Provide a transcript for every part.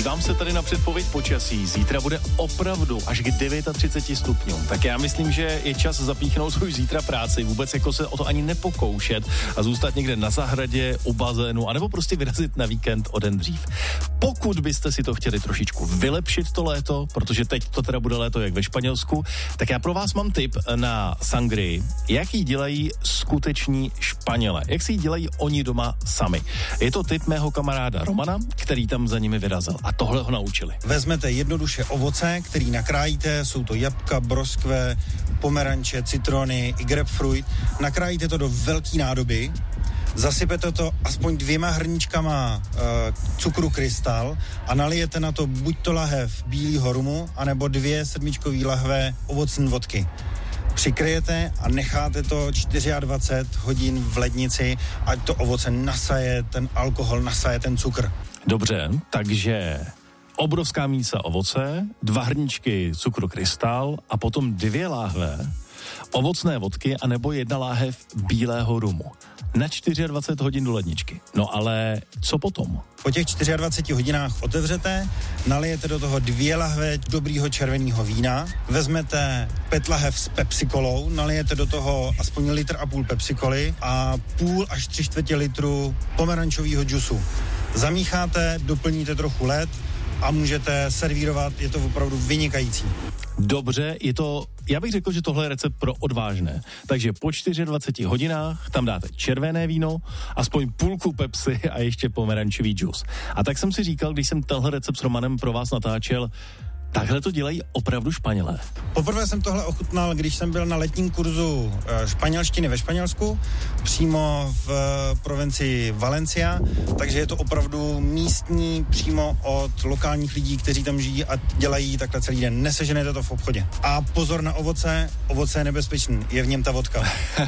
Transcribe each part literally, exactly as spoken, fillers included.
Dívám se tady na předpověď počasí. Zítra bude opravdu až k třiceti devíti stupňům. Tak já myslím, že je čas zapíchnout už zítra práci, vůbec jako se o to ani nepokoušet a zůstat někde na zahradě, u bazénu, anebo prostě vyrazit na víkend o den dřív. Pokud byste si to chtěli trošičku vylepšit to léto, protože teď to teda bude léto jak ve Španělsku, tak já pro vás mám tip na sangrii, jak ji dělají skuteční Španělé, jak si ji dělají oni doma sami. Je to tip mého kamaráda Romana, který tam za nimi vyrazil a tohle ho naučili. Vezmete jednoduše ovoce, který nakrájíte, jsou to jabka, broskve, pomeranče, citrony i grapefruit. Nakrájíte to do velké nádoby, zasypete to aspoň dvěma hrníčkama e, cukru krystal a nalijete na to buď to lahev bílýho rumu, anebo dvě sedmičkový lahve ovocní vodky. Přikryjete a necháte to dvacet čtyři hodin v lednici, ať to ovoce nasaje, ten alkohol nasaje ten cukr. Dobře, takže obrovská mísa ovoce, dva hrníčky cukru krystal a potom dvě láhve ovocné vodky anebo jedna láhev bílého rumu. Na dvacet čtyři hodin do ledničky. No ale co potom? Po těch dvaceti čtyřech hodinách otevřete, nalijete do toho dvě lahve dobrýho červeného vína, vezmete pět lahev s pepsikolou, nalijete do toho aspoň litr a půl pepsikoly a půl až tři čtvrtě litru pomerančového džusu. Zamícháte, doplníte trochu led a můžete servírovat, je to opravdu vynikající. Dobře, je to, já bych řekl, že tohle je recept pro odvážné. Takže po dvaceti čtyřech hodinách tam dáte červené víno, aspoň půlku Pepsi a ještě pomerančový džus. A tak jsem si říkal, když jsem tenhle recept s Romanem pro vás natáčel, takhle to dělají opravdu Španělé. Poprvé jsem tohle ochutnal, když jsem byl na letním kurzu španělštiny ve Španělsku, přímo v provincii Valencia, takže je to opravdu místní, přímo od lokálních lidí, kteří tam žijí a dělají takhle celý den. Neseženete to v obchodě. A pozor na ovoce, ovoce je nebezpečný, je v něm ta vodka.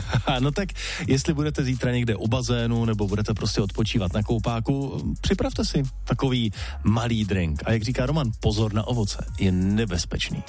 No tak, jestli budete zítra někde u bazénu nebo budete prostě odpočívat na koupáku, připravte si takový malý drink. A jak říká Roman, pozor na ovoce. Je nebezpečný.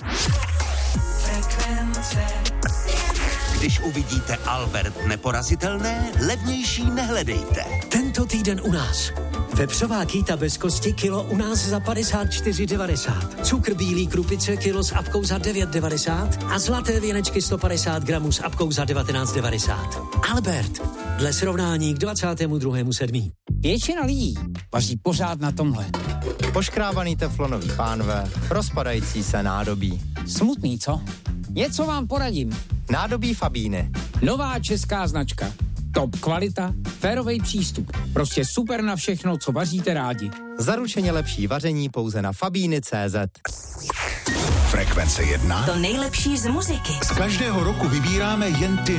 Když uvidíte Albert neporazitelné, levnější nehledejte. Tento týden u nás. Vepřová kýta bez kosti kilo u nás za padesát čtyři devadesát. Cukr bílý krupice kilo s apkou za devět devadesát a zlaté věnečky sto padesát gramů s apkou za devatenáct devadesát. Albert, dle srovnání k dvacátému druhému sedmý Většina lidí vaří pořád na tomhle. Poškrábaný teflonový pánve, rozpadající se nádobí. Smutný, co? Něco vám poradím. Nádobí Fabíny. Nová česká značka. Top kvalita, férovej přístup. Prostě super na všechno, co vaříte rádi. Zaručeně lepší vaření pouze na fabíny tečka cé zet. Frekvence jedna. To nejlepší z muziky. Z každého roku vybíráme jen ty